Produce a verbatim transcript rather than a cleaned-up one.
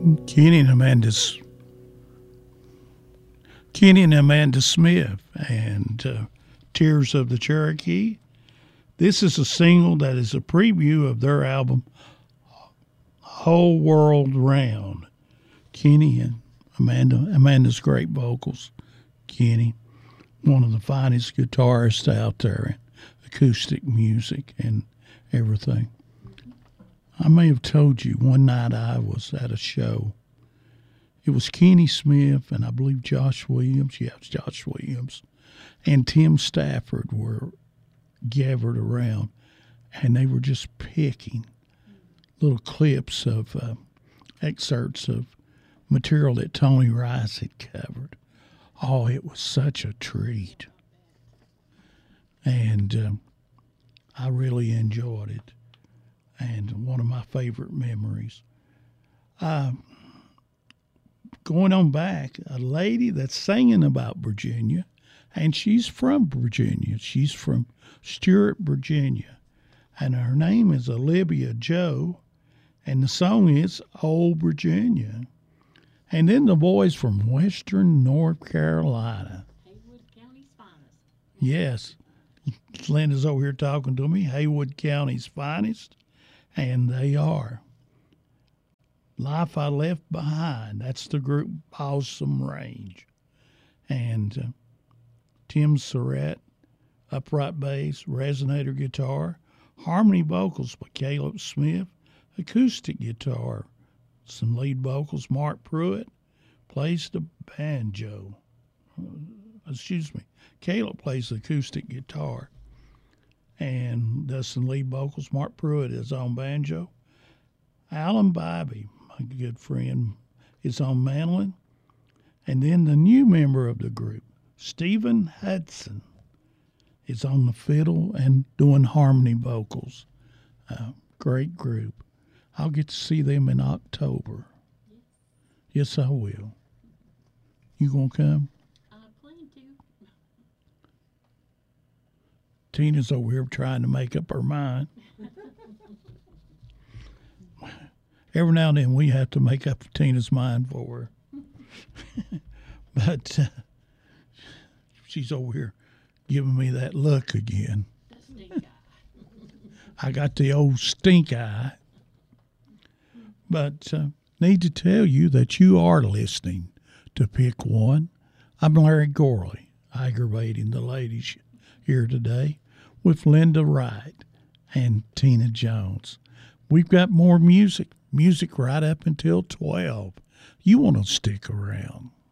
Kenny and Amanda, Kenny and Amanda Smith, and uh, Tears of the Cherokee. This is a single that is a preview of their album, Whole World Round. Kenny and Amanda, Amanda's great vocals. Kenny, one of the finest guitarists out there in acoustic music and everything. I may have told you one night I was at a show. It was Kenny Smith and I believe Josh Williams. Yeah, it was Josh Williams. And Tim Stafford were gathered around, and they were just picking little clips of uh, excerpts of material that Tony Rice had covered. Oh, it was such a treat. And um, I really enjoyed it. And one of my favorite memories. Uh, going on back, a lady that's singing about Virginia, and she's from Virginia. She's from Stewart, Virginia. And her name is Olivia Joe, and the song is Old Virginia. And then the boys from Western North Carolina. Haywood County's finest. Yes. Linda's over here talking to me. Haywood County's finest. And they are. Life I Left Behind. That's the group Awesome Range. And uh, Tim Surratt, upright bass, resonator guitar, harmony vocals by Caleb Smith, acoustic guitar, some lead vocals. Mark Pruitt plays the banjo. Uh, excuse me. Caleb plays the acoustic guitar and does some lead vocals. Mark Pruitt is on banjo. Alan Bybee, my good friend, is on mandolin. And then the new member of the group, Stephen Hudson, is on the fiddle and doing harmony vocals. Uh, great group. I'll get to see them in October. Yes, I will. You gonna come? I plan to. Tina's over here trying to make up her mind. Every now and then we have to make up Tina's mind for her. But uh, she's over here giving me that look again. The stink eye. I got the old stink eye. But uh, need to tell you that you are listening to Pick One. I'm Larry Gorley, aggravating the ladies here today with Linda Wright and Tina Jones. We've got more music, music right up until twelve. You want to stick around.